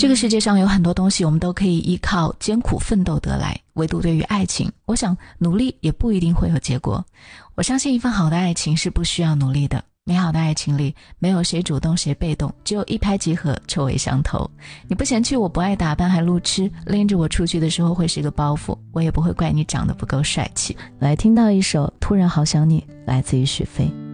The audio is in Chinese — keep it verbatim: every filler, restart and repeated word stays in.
这个世界上有很多东西我们都可以依靠艰苦奋斗得来，唯独对于爱情，我想努力也不一定会有结果。我相信一份好的爱情是不需要努力的，美好的爱情里没有谁主动谁被动，只有一拍即合，臭味相投。你不嫌弃我不爱打扮还路痴，拎着我出去的时候会是个包袱，我也不会怪你长得不够帅气。来听到一首突然好想你，来自于许飞。